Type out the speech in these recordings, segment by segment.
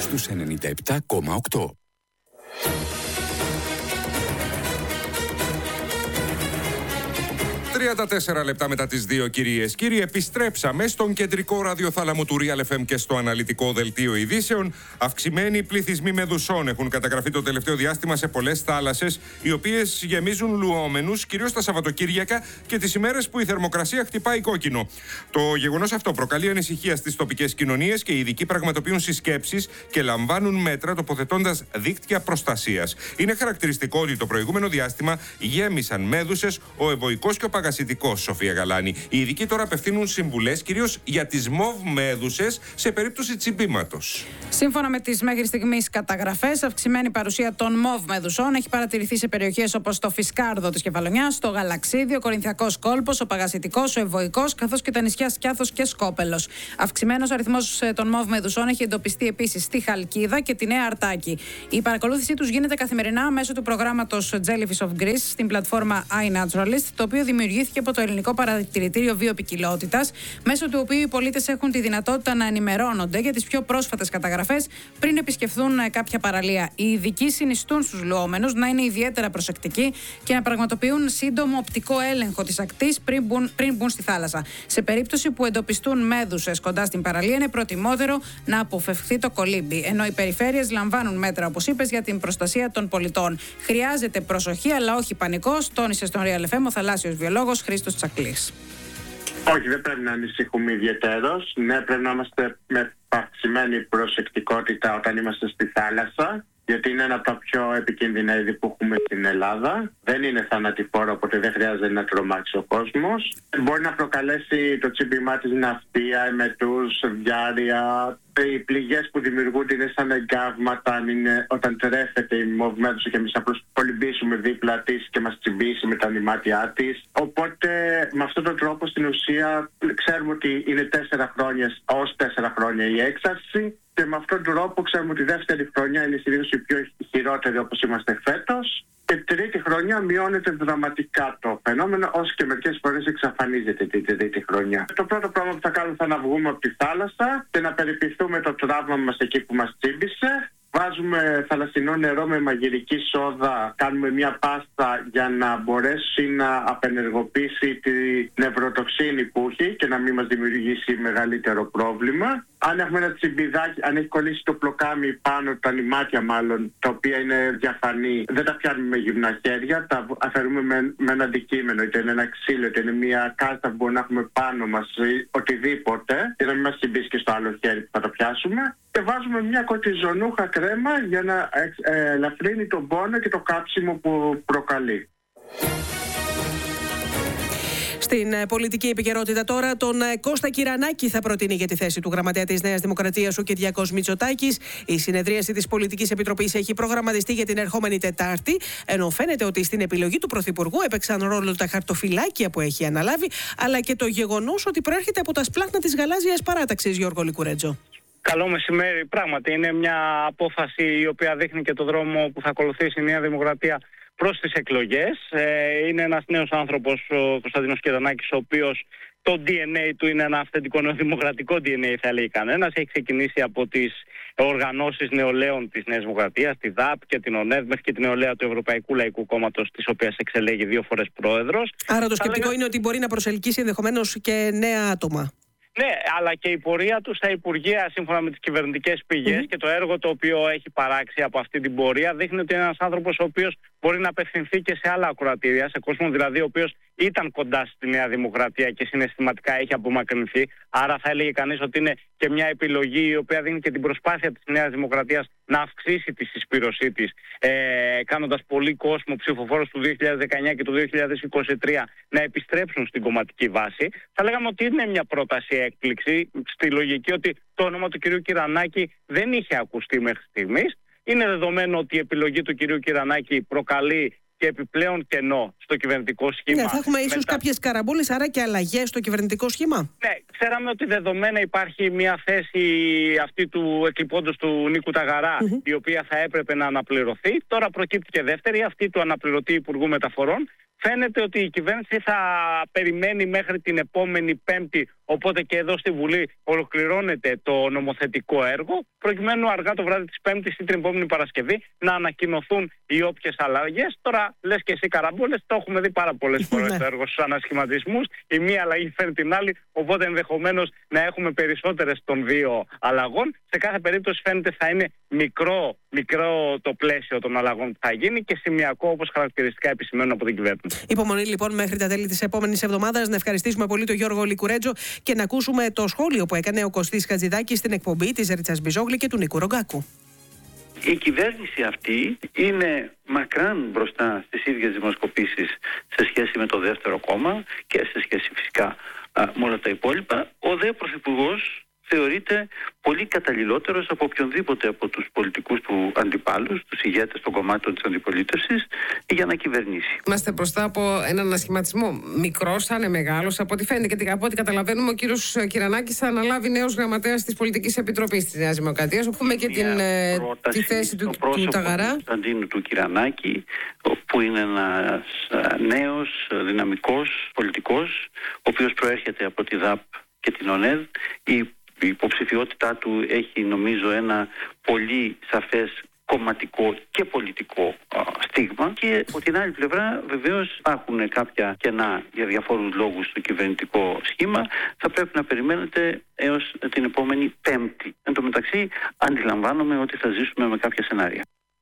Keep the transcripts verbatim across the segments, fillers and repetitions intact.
στους ενενήντα επτά κόμμα οκτώ. τριάντα τέσσερα λεπτά μετά τις δύο, κυρίες κύριοι, επιστρέψαμε στον κεντρικό ραδιοθάλαμο του Real εφ εμ και στο αναλυτικό δελτίο ειδήσεων. Αυξημένοι πληθυσμοί μεδουσών έχουν καταγραφεί το τελευταίο διάστημα σε πολλές θάλασσες, οι οποίες γεμίζουν λουόμενους, κυρίως τα Σαββατοκύριακα και τις ημέρες που η θερμοκρασία χτυπάει κόκκινο. Το γεγονός αυτό προκαλεί ανησυχία στις τοπικές κοινωνίες και οι ειδικοί πραγματοποιούν συσκέψεις και λαμβάνουν μέτρα τοποθετώντας δίκτυα προστασίας. Είναι χαρακτηριστικό ότι το προηγούμενο διάστημα γέμισαν μέδουσες ο Ευωικός και ο Παγασιτικός, Σοφία Γαλάνη. Οι ειδικοί τώρα απευθύνουν συμβουλές κυρίως για τις μοβ μέδουσες σε περίπτωση τσιμπήματος. Σύμφωνα με τις μέχρι στιγμής καταγραφές, αυξημένη παρουσία των μοβ μεδουσών έχει παρατηρηθεί σε περιοχές όπως το Φισκάρδο της Κεφαλονιάς, το Γαλαξίδι, ο Κορινθιακός Κόλπος, ο Παγασιτικός, ο Ευωικός, καθώς και τα νησιά Σκιάθος και Σκόπελος. Αυξημένος αριθμός των μοβ μεδουσών έχει εντοπιστεί επίσης στη Χαλκίδα και τη Νέα Αρτάκη. Η παρακολούθησή τους γίνεται καθημερινά μέσω του προγράμματος Jellyfish of Greece στην πλατφόρμα iNaturalist, το οποίο δημιουργήθηκε από το Ελληνικό Παρατηρητήριο Βιοποικιλότητας, μέσω του οποίου οι πολίτες έχουν τη δυνατότητα να ενημερώνονται για τις πιο πρόσφατες καταγραφές πριν επισκεφθούν κάποια παραλία. Οι ειδικοί συνιστούν στους λουόμενους να είναι ιδιαίτερα προσεκτικοί και να πραγματοποιούν σύντομο οπτικό έλεγχο της ακτής πριν μπουν, πριν μπουν στη θάλασσα. Σε περίπτωση που εντοπιστούν μέδουσες κοντά στην παραλία, είναι προτιμότερο να αποφευχθεί το κολύμπι. Ενώ οι περιφέρειες λαμβάνουν μέτρα, όπως είπες, για την προστασία των πολιτών. Χρειάζεται προσοχή, αλλά όχι πανικός, τόνισε στον Real εφ εμ ο θαλάσσιος βιολόγος Χρήστος Τσακλής. Όχι, δεν πρέπει να ανησυχούμε ιδιαιτέρως. Ναι, πρέπει να είμαστε με αυξημένη προσεκτικότητα όταν είμαστε στη θάλασσα, γιατί είναι ένα από τα πιο επικίνδυνα είδη που έχουμε στην Ελλάδα. Δεν είναι θανατηφόρο, οπότε δεν χρειάζεται να τρομάξει ο κόσμος. Μπορεί να προκαλέσει το τσίμπημά της ναυτία, εμετούς, διάρρεια. Οι πληγές που δημιουργούνται είναι σαν εγκάβματα αν είναι, όταν τρέφεται η μοβ μέδουσα και εμείς απλώς κολυμπήσουμε δίπλα της και μας τσιμπήσει με τα νημάτια της. Οπότε με αυτόν τον τρόπο στην ουσία ξέρουμε ότι είναι τέσσερα χρόνια ως τέσσερα χρόνια η έξαρση. Και με αυτόν τον τρόπο ξέρουμε ότι η δεύτερη χρονιά είναι συνήθως η πιο χειρότερη, όπως είμαστε φέτος. Και τρίτη χρονιά μειώνεται δραματικά το φαινόμενο, όσο και μερικές φορές εξαφανίζεται την τρίτη χρονιά. Το πρώτο πράγμα που θα κάνουμε θα να βγούμε από τη θάλασσα και να περιποιηθούμε το τραύμα μας εκεί που μας τσίμπησε. Βάζουμε θαλασσινό νερό με μαγειρική σόδα, κάνουμε μια πάστα για να μπορέσει να απενεργοποιήσει τη νευροτοξίνη που έχει και να μην μας δημιουργήσει μεγαλύτερο πρόβλημα. Αν έχουμε ένα τσιμπιδάκι, αν έχει κολλήσει το πλοκάμι πάνω, τα νημάτια μάλλον, τα οποία είναι διαφανή, δεν τα πιάνουμε με γυμνά χέρια, τα αφαιρούμε με, με ένα αντικείμενο, είτε είναι ένα ξύλο, είτε είναι μια κάρτα που μπορούμε να έχουμε πάνω μας, οτιδήποτε, και να μην μας τσιμπήσει και στο άλλο χέρι που θα το πιάσουμε. Και βάζουμε μια κορτιζονούχα κρέμα για να ε, ελαφρύνει τον πόνο και το κάψιμο που προκαλεί. Στην πολιτική επικαιρότητα τώρα, τον Κώστα Κυρανάκη θα προτείνει για τη θέση του γραμματέα της Νέας Δημοκρατίας ο Κυριάκος Μητσοτάκης. Η συνεδρίαση της Πολιτικής Επιτροπής έχει προγραμματιστεί για την ερχόμενη Τετάρτη, ενώ φαίνεται ότι στην επιλογή του Πρωθυπουργού έπαιξαν ρόλο τα χαρτοφυλάκια που έχει αναλάβει, αλλά και το γεγονός ότι προέρχεται από τα σπλάχνα της γαλάζιας παράταξης, Γιώργο Λικουρέτζο. Καλό μεσημέρι. Πράγματι, είναι μια απόφαση η οποία δείχνει και το δρόμο που θα ακολουθήσει η Νέα Δημοκρατία προς τις εκλογές. Ε, είναι ένας νέος άνθρωπος, ο Κωνσταντίνος Κυρανάκης, ο οποίος το ντι εν έι του είναι ένα αυθεντικό νεοδημοκρατικό ντι εν έι, θα λέει κανένας. Έχει ξεκινήσει από τις οργανώσεις νεολαίων της Νέας Δημοκρατίας, τη ΔΑΠ και την ΟΝΕΔ, μέχρι και την νεολαία του Ευρωπαϊκού Λαϊκού Κόμματος, της οποίας εξελέγει δύο φορές πρόεδρος. Άρα το σκεπτικό λέγα... είναι ότι μπορεί να προσελκύσει ενδεχομένως και νέα άτομα. Ναι, αλλά και η πορεία του στα Υπουργεία, σύμφωνα με τις κυβερνητικές πηγές, mm-hmm. και το έργο το οποίο έχει παράξει από αυτή την πορεία, δείχνει ότι είναι ένας άνθρωπος ο οποίος μπορεί να απευθυνθεί και σε άλλα ακροατήρια, σε κόσμο δηλαδή ο οποίος ήταν κοντά στη Νέα Δημοκρατία και συναισθηματικά έχει απομακρυνθεί. Άρα θα έλεγε κανείς ότι είναι και μια επιλογή η οποία δίνει και την προσπάθεια της Νέας Δημοκρατίας να αυξήσει τη συσπήρωσή της, ε, κάνοντας πολύ κόσμο ψηφοφόρους του δύο χιλιάδες δεκαεννιά και του δύο χιλιάδες είκοσι τρία να επιστρέψουν στην κομματική βάση. Θα λέγαμε ότι είναι μια πρόταση έκπληξη, στη λογική ότι το όνομα του κυρίου Κυρανάκη δεν είχε ακουστεί μέχρι στιγμής. Είναι δεδομένο ότι η επιλογή του κυρίου Κυρανάκη προκαλεί και επιπλέον κενό στο κυβερνητικό σχήμα. Ναι, θα έχουμε ίσως μετά... κάποιες καραμπόλες, άρα και αλλαγές στο κυβερνητικό σχήμα. Ναι, ξέραμε ότι δεδομένα υπάρχει μια θέση αυτή του εκλειπώντος του Νίκου Ταγαρά, mm-hmm. η οποία θα έπρεπε να αναπληρωθεί. Τώρα προκύπτει και δεύτερη, αυτή του αναπληρωτή Υπουργού Μεταφορών, Φαίνεται ότι η κυβέρνηση θα περιμένει μέχρι την επόμενη Πέμπτη, οπότε και εδώ στη Βουλή ολοκληρώνεται το νομοθετικό έργο, προκειμένου αργά το βράδυ της Πέμπτης ή την επόμενη Παρασκευή να ανακοινωθούν οι όποιες αλλαγές. Τώρα λες και εσύ καραμπόλες, το έχουμε δει πάρα πολλές φορές το έργο στους ανασχηματισμούς. Η μία αλλαγή φέρνει την άλλη, οπότε ενδεχομένως να έχουμε περισσότερες των δύο αλλαγών. Σε κάθε περίπτωση φαίνεται θα είναι μικρό, μικρό το πλαίσιο των αλλαγών που θα γίνει και σημειακό, όπως χαρακτηριστικά επισημαίνουν από την κυβέρνηση. Υπομονή λοιπόν μέχρι τα τέλη της επόμενης εβδομάδας. Να ευχαριστήσουμε πολύ τον Γιώργο Λικουρέτζο και να ακούσουμε το σχόλιο που έκανε ο Κωστής Χατζηδάκης στην εκπομπή της Ρίτσας Μπιζόγλη και του Νίκου Ρογκάκου. Η κυβέρνηση αυτή είναι μακράν μπροστά στις ίδιες δημοσκοπήσεις σε σχέση με το δεύτερο κόμμα και σε σχέση φυσικά α, με όλα τα υπόλοιπα. Ο δε Πρωθυπουργός θεωρείται πολύ καταλληλότερος από οποιονδήποτε από τους πολιτικούς του αντιπάλους, τους ηγέτες των κομμάτων της αντιπολίτευσης, για να κυβερνήσει. Είμαστε μπροστά από έναν ανασχηματισμό. Μικρός, θα είναι μεγάλος, από ό,τι φαίνεται. Και από ό,τι καταλαβαίνουμε, ο κύριος Κυρανάκης θα αναλάβει νέος γραμματέας της Πολιτικής Επιτροπής της Νέας Δημοκρατίας. Όπου και την, τη θέση του, του Ταγαρά. Του Κωνσταντίνου του Κυρανάκη, που είναι ένας νέος, δυναμικός πολιτικός, ο οποίος προέρχεται από τη ΔΑΠ και την ΟΝΕΔ. Η Η υποψηφιότητά του έχει νομίζω ένα πολύ σαφές κομματικό και πολιτικό α, στίγμα και από την άλλη πλευρά βεβαίως υπάρχουν κάποια κενά για διαφόρους λόγους στο κυβερνητικό σχήμα. Θα πρέπει να περιμένετε έως την επόμενη Πέμπτη. Εν τω μεταξύ αντιλαμβάνομαι ότι θα ζήσουμε με κάποια σενάρια.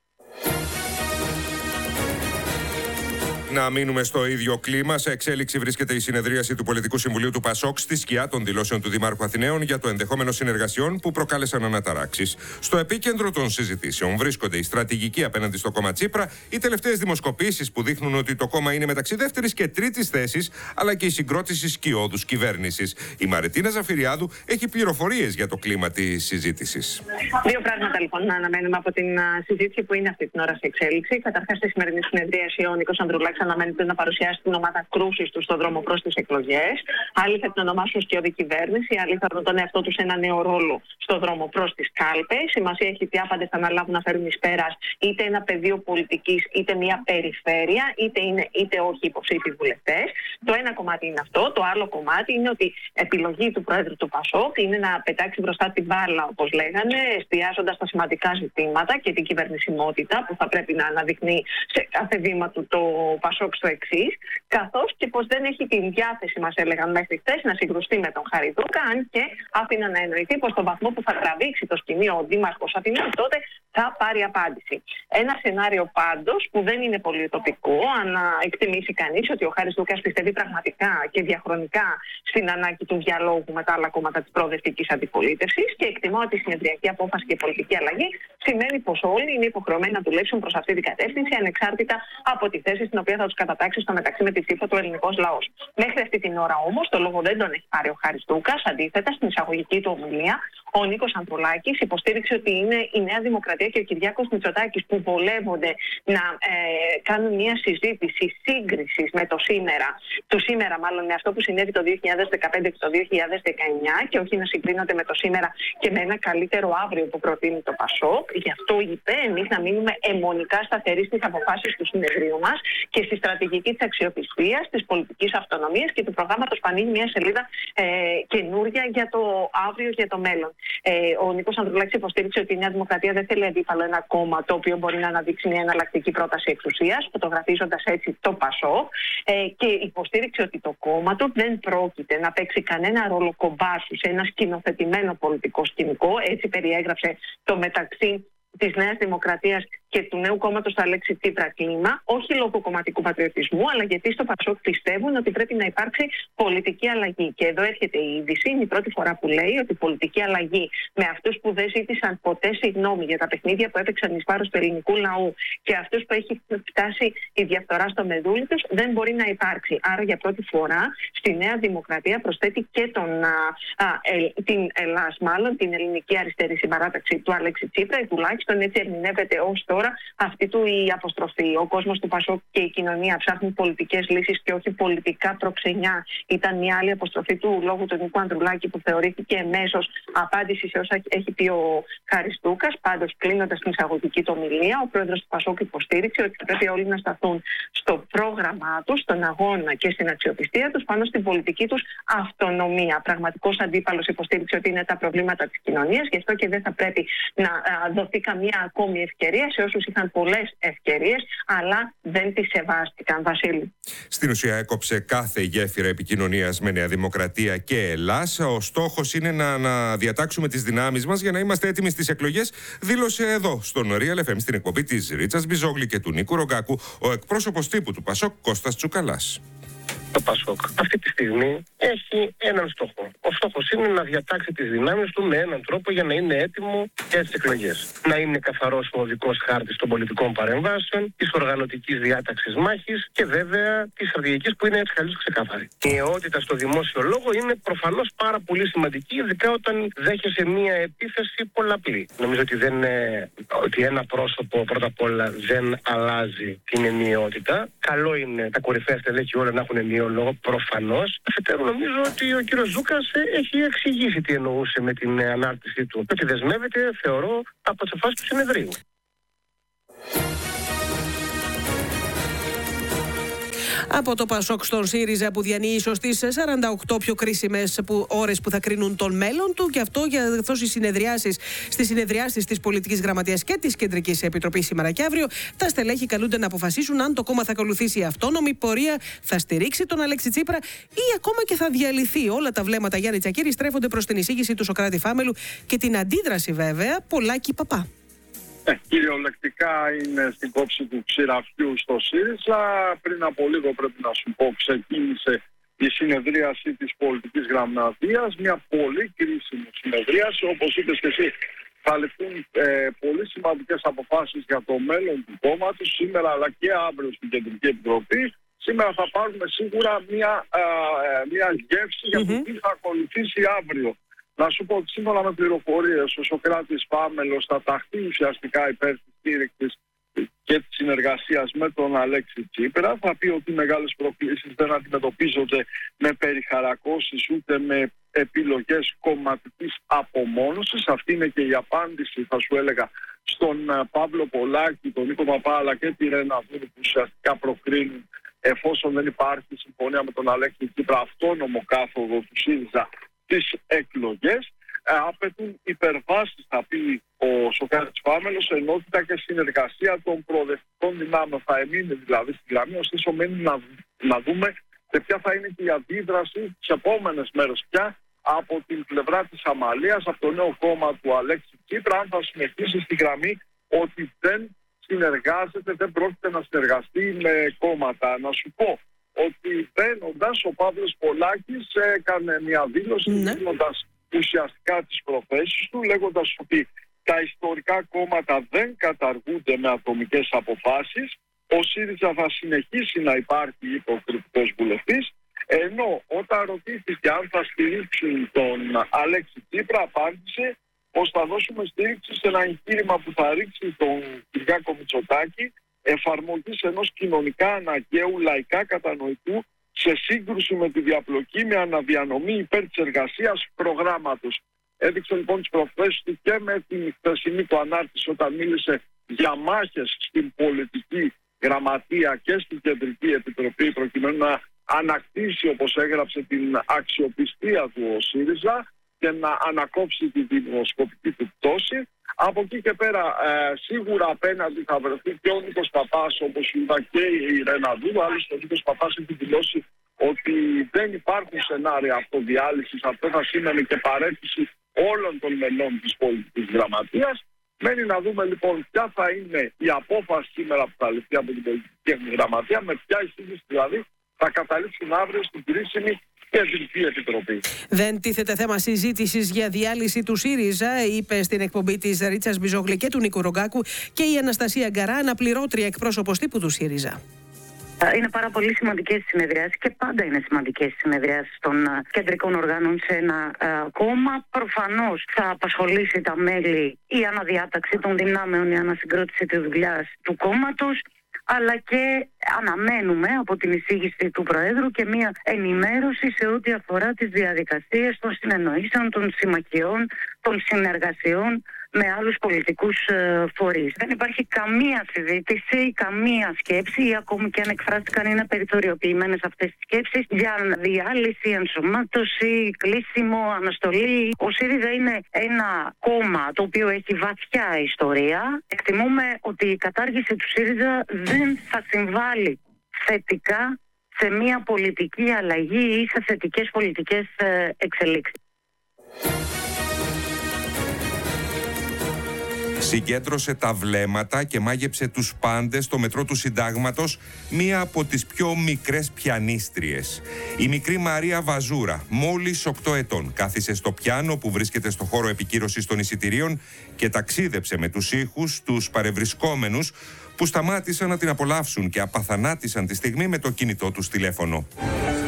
Να μείνουμε στο ίδιο κλίμα. Σε εξέλιξη βρίσκεται η συνεδρίαση του Πολιτικού Συμβουλίου του ΠΑΣΟΚ στη σκιά των δηλώσεων του Δημάρχου Αθηναίων για το ενδεχόμενο συνεργασιών που προκάλεσαν αναταράξεις. Στο επίκεντρο των συζητήσεων βρίσκονται η στρατηγική απέναντι στο κόμμα Τσίπρα, οι τελευταίες δημοσκοπήσεις που δείχνουν ότι το κόμμα είναι μεταξύ δεύτερης και τρίτης θέσης, αλλά και η συγκρότηση σκιώδους κυβέρνησης. Η Μαρετίνα Ζαφυριάδου έχει πληροφορίες για το κλίμα της συζήτησης. Δύο πράγματα λοιπόν να αναμένουμε από την συζήτηση που είναι αυτή την ώρα σε εξέλιξη. Καταρχάς, στη σημερινή συνεδρίαση ο Νίκος Ανδρουλάκης αναμένεται να παρουσιάσει την ομάδα κρούσης του στον δρόμο προς τις εκλογές. Άλλοι θα την ονομάσουν σκιώδη κυβέρνηση, άλλοι θα δουν τον εαυτό τους σε ένα νέο ρόλο στον δρόμο προς τις κάλπες. Σημασία έχει τι άπαντες θα αναλάβουν να φέρουν εις πέρας είτε ένα πεδίο πολιτικής, είτε μια περιφέρεια, είτε είναι είτε όχι υποψήφιοι βουλευτές. Το ένα κομμάτι είναι αυτό. Το άλλο κομμάτι είναι ότι επιλογή του Πρόεδρου του ΠΑΣΟΚ είναι να πετάξει μπροστά την μπάλα, όπως λέγανε, εστιάζοντας στα σημαντικά ζητήματα και την κυβερνησιμότητα που θα πρέπει να αναδεικνύει σε κάθε βήμα του το ΠΑΣΟΚ στο εξής, καθώς και πως δεν έχει την διάθεση, μας έλεγαν μέχρι χθες, να συγκρουστεί με τον Χαριτούκα, αν και άφηναν να εννοηθεί πως στον βαθμό που θα τραβήξει το σκηνή ο Δήμαρχος Αθηναίων, τότε θα πάρει απάντηση. Ένα σενάριο πάντως που δεν είναι πολύ ουτοπικό, αν εκτιμήσει κανείς ότι ο Χάρης Λούκας πιστεύει πραγματικά και διαχρονικά στην ανάγκη του διαλόγου με τα άλλα κόμματα της προοδευτικής αντιπολίτευσης και εκτιμώ ότι η συνεδριακή απόφαση και η πολιτική αλλαγή σημαίνει πως όλοι είναι υποχρεωμένοι να δουλέψουν προς αυτή την κατεύθυνση, ανεξάρτητα από τη θέση στην οποία θα τους κατατάξει στο μεταξύ με τη ψήφο του ελληνικός λαός. Μέχρι αυτή την ώρα όμως το λόγο δεν τον έχει πάρει ο Χάρης Λούκας. Αντίθετα, στην εισαγωγική του ομιλία, ο Νίκος Ανδρουλάκης υποστήριξε ότι είναι η Νέα Δημοκρατία και ο Κυριάκος Μητσοτάκης που βολεύονται να ε, κάνουν μια συζήτηση σύγκρισης με το σήμερα, το σήμερα μάλλον με αυτό που συνέβη το δύο χιλιάδες δεκαπέντε και το δύο χιλιάδες δεκαεννιά και όχι να συγκρίνονται με το σήμερα και με ένα καλύτερο αύριο που προτείνει το ΠΑΣΟΚ. Γι' αυτό είπε εμείς να μείνουμε αιμονικά σταθεροί στις αποφάσεις του συνεδρίου μας και στη στρατηγική της αξιοπιστίας, της πολιτικής αυτονομίας και του προγράμματος που ανοίγει μια σελίδα ε, καινούρια για το αύριο, για το μέλλον. Ε, ο Νίκος Ανδρουλάκης υποστήριξε ότι η Νέα Δημοκρατία δεν θέλει αντίπαλο ένα κόμμα το οποίο μπορεί να αναδείξει μια εναλλακτική πρόταση εξουσίας, φωτογραφίζοντας έτσι το ΠΑΣΟΚ, ε, και υποστήριξε ότι το κόμμα του δεν πρόκειται να παίξει κανένα ρόλο κομπάσου σε ένα σκηνοθετημένο πολιτικό σκηνικό. Έτσι περιέγραψε το μεταξύ της Νέας Δημοκρατίας και του νέου κόμματος θα λέξει Τσίπρα κλίμα, όχι λόγω κομματικού πατριωτισμού, αλλά γιατί στο ΠΑΣΟΚ πιστεύουν ότι πρέπει να υπάρξει πολιτική αλλαγή. Και εδώ έρχεται η είδηση, είναι η πρώτη φορά που λέει ότι η πολιτική αλλαγή με αυτούς που δεν ζήτησαν ποτέ συγγνώμη για τα παιχνίδια που έπαιξαν εις βάρος του ελληνικού λαού και αυτούς που έχει φτάσει η διαφθορά στο μεδούλι τους, δεν μπορεί να υπάρξει. Άρα για πρώτη φορά στη Νέα Δημοκρατία προσθέτει και τον, α, α, ε, την ΕΛΑΣ, μάλλον την Ελληνική Αριστερή Συμπαράταξη του Αλέξη Τσίπρα, ή τουλάχιστον έτσι ερμηνεύεται ως τώρα τώρα αυτή του η αποστροφή. Ο κόσμος του Πασόκ και η κοινωνία ψάχνουν πολιτικές λύσεις και όχι πολιτικά προξενιά. Ήταν μια άλλη αποστροφή του λόγου του Νίκου Ανδρουλάκη που θεωρήθηκε εμέσως απάντηση σε όσα έχει πει ο Χαριστούκας. Πάντως, κλείνοντας την εισαγωγική του ομιλία, ο πρόεδρος του Πασόκ υποστήριξε ότι θα πρέπει όλοι να σταθούν στο πρόγραμμά τους, στον αγώνα και στην αξιοπιστία τους, πάνω στην πολιτική τους αυτονομία. Πραγματικός αντίπαλος υποστήριξε ότι είναι τα προβλήματα της κοινωνίας, γι' αυτό και δεν θα πρέπει να δοθεί καμία ακόμη ευκαιρία σε όσους είχαν πολλές ευκαιρίες, αλλά δεν τις σεβάστηκαν. Βασίλη. Στην ουσία, έκοψε κάθε γέφυρα επικοινωνίας με Νέα Δημοκρατία και Ελλάς. Ο στόχος είναι να, να διατάξουμε τις δυνάμεις μας για να είμαστε έτοιμοι στις εκλογές, δήλωσε εδώ στον Real εφ εμ στην εκπομπή της Ρίτσας Μπιζόγλη και του Νίκου Ρογκάκου ο εκπρόσωπος τύπου του Πασόκ, Κώστας Τσουκαλάς. Το Πασόκ αυτή τη στιγμή έχει έναν στόχο. Ο στόχος είναι να διατάξει τις δυνάμεις του με έναν τρόπο για να είναι έτοιμο για τις εκλογές. Να είναι καθαρός ο οδικός χάρτης των πολιτικών παρεμβάσεων, της οργανωτικής διάταξης μάχης και βέβαια της στρατηγικής που είναι έτσι καλώς ξεκάθαρη. Η αιότητα στο δημόσιο λόγο είναι προφανώς πάρα πολύ σημαντική, ειδικά όταν δέχεσαι μία επίθεση πολλαπλή. Νομίζω ότι, δεν, ότι ένα πρόσωπο πρώτα απ' όλα δεν αλλάζει την ενιαιότητα. Καλό είναι τα κορυφαία στελέχη όλα να έχουν ενιαίο λόγο, προφανώς. Αφετέρου, νομίζω ότι ο κύριος Ζούκας έχει εξηγήσει τι εννοούσε με την ανάρτησή του. Ότι δεσμεύεται, θεωρώ, από τις αποφάσεις του συνεδρίου. Από το Πασόκ στον ΣΥΡΙΖΑ που διανύει ίσως τις σαράντα οκτώ πιο κρίσιμες που, ώρες που θα κρίνουν τον μέλλον του, και αυτό για καθώς οι συνεδριάσεις στις συνεδριάσεις της Πολιτικής Γραμματείας και της Κεντρικής Επιτροπής σήμερα και αύριο, τα στελέχη καλούνται να αποφασίσουν αν το κόμμα θα ακολουθήσει αυτόνομη πορεία, θα στηρίξει τον Αλέξη Τσίπρα ή ακόμα και θα διαλυθεί. Όλα τα βλέμματα Γιάννη Τσακίρη στρέφονται προς την εισήγηση του Σωκράτη Φάμελου και την αντίδραση βέβαια Πολάκη Παπά. Ε, κυριολεκτικά είναι στην κόψη του ξηραφιού στο ΣΥΡΙΖΑ. Πριν από λίγο, πρέπει να σου πω, ξεκίνησε η συνεδρίαση της Πολιτικής Γραμματείας. Μια πολύ κρίσιμη συνεδρίαση. Όπως είπες και εσύ, θα ληφθούν ε, πολύ σημαντικές αποφάσεις για το μέλλον του κόμματος σήμερα αλλά και αύριο στην Κεντρική Επιτροπή. Σήμερα θα πάρουμε σίγουρα μια, ε, μια γεύση για το τι θα ακολουθήσει αύριο. Να σου πω ότι σύμφωνα με πληροφορίες ο Σωκράτης Φάμελος θα ταχθεί ουσιαστικά υπέρ της στήριξης και της συνεργασίας με τον Αλέξη Τσίπρα. Θα πει ότι οι μεγάλες προκλήσεις δεν αντιμετωπίζονται με περιχαρακώσεις ούτε με επιλογές κομματικής απομόνωσης. Αυτή είναι και η απάντηση, θα σου έλεγα, στον Παύλο Πολάκη, τον Νίκο Παπά αλλά και τη Ρένα Δούρου, που ουσιαστικά προκρίνουν, εφόσον δεν υπάρχει συμφωνία με τον Αλέξη Τσίπρα, αυτόνομο κάθοδο του ΣΥΡΙΖΑ τις εκλογές. Ε, απαιτούν υπερβάσεις, θα πει ο Σωκράτης Φάμελος, ενότητα και συνεργασία των προοδευτικών δυνάμεων. Θα εμείνει δηλαδή στη γραμμή, ωστόσο μένει να, να δούμε σε ποια θα είναι και η αντίδραση τις επόμενες μέρες πια από την πλευρά της Αμαλίας, από το νέο κόμμα του Αλέξη Τσίπρα, αν θα συνεχίσει στη γραμμή ότι δεν συνεργάζεται, δεν πρόκειται να συνεργαστεί με κόμματα. Να σου πω ότι μπαίνοντας ο Παύλος Πολάκης έκανε μια δήλωση δίνοντας ουσιαστικά τις προθέσεις του, λέγοντας ότι τα ιστορικά κόμματα δεν καταργούνται με ατομικές αποφάσεις, ο ΣΥΡΙΖΑ θα συνεχίσει να υπάρχει υποκριτικός βουλευτής, ενώ όταν ρωτήθηκε αν θα στηρίξουν τον Αλέξη Τσίπρα, απάντησε πως θα δώσουμε στήριξη σε ένα εγχείρημα που θα ρίξει τον Κυριάκο Μητσοτάκη εφαρμογής ενός κοινωνικά αναγκαίου λαϊκά κατανοητού σε σύγκρουση με τη διαπλοκή με αναδιανομή υπέρ της εργασίας προγράμματος. Έδειξε λοιπόν τις προθέσεις του και με την χθεσινή του ανάρτηση όταν μίλησε για μάχες στην Πολιτική Γραμματεία και στην Κεντρική Επιτροπή προκειμένου να ανακτήσει, όπως έγραψε, την αξιοπιστία του ο ΣΥΡΙΖΑ και να ανακόψει τη δημοσκοπική του πτώση. Από εκεί και πέρα ε, σίγουρα απέναντι θα βρεθεί και ο Νίκος Παπάς, όπως είδα, και η Ρένα Δούρου. Άλλωστε ο Νίκος Παπάς έχει δηλώσει ότι δεν υπάρχουν σενάρια αυτοδιάλυσης. Αυτό θα σήμαινε και παρέτηση όλων των μελών της Πολιτικής Γραμματείας. Μένει να δούμε λοιπόν ποια θα είναι η απόφαση σήμερα που θα ληφθεί από την Πολιτική Γραμματεία, με ποια εισήγηση δηλαδή θα καταλήξουν αύριο στην κρίσιμη Κεντρική Επιτροπή. Δεν τίθεται θέμα συζήτησης για διάλυση του ΣΥΡΙΖΑ, είπε στην εκπομπή της Ρίτσας Μπιζόγλη και του Νίκου Ρογκάκου και η Αναστασία Γκαρά, αναπληρώτρια εκπρόσωπος τύπου του ΣΥΡΙΖΑ. Είναι πάρα πολύ σημαντικές οι συνεδριάσεις και πάντα είναι σημαντικές οι συνεδριάσεις των κεντρικών οργάνων σε ένα uh, κόμμα. Προφανώς θα απασχολήσει τα μέλη η αναδιάταξη των δυνάμεων, η ανασυγκρότηση της δουλειάς του κόμματος, αλλά και αναμένουμε από την εισήγηση του Προέδρου και μία ενημέρωση σε ό,τι αφορά τις διαδικασίες των συνεννοήσεων, των συμμαχιών, των συνεργασιών με άλλους πολιτικούς ε, φορείς. Δεν υπάρχει καμία συζήτηση, καμία σκέψη, ή ακόμη και αν εκφράστηκαν είναι περιθωριοποιημένες αυτές τις σκέψεις για διάλυση, ενσωμάτωση, κλείσιμο, αναστολή. Ο ΣΥΡΙΖΑ είναι ένα κόμμα το οποίο έχει βαθιά ιστορία. Εκτιμούμε ότι η κατάργηση του ΣΥΡΙΖΑ δεν θα συμβάλλει θετικά σε μια πολιτική αλλαγή ή σε θετικές πολιτικές ε, εξελίξεις. Συγκέντρωσε τα βλέμματα και μάγεψε τους πάντες στο μετρό του Συντάγματος μία από τις πιο μικρές πιανίστριες. Η μικρή Μαρία Βαζούρα, μόλις οκτώ ετών, κάθισε στο πιάνο που βρίσκεται στο χώρο επικύρωσης των εισιτηρίων και ταξίδεψε με τους ήχους τους παρευρισκόμενους που σταμάτησαν να την απολαύσουν και απαθανάτησαν τη στιγμή με το κινητό τους τηλέφωνο.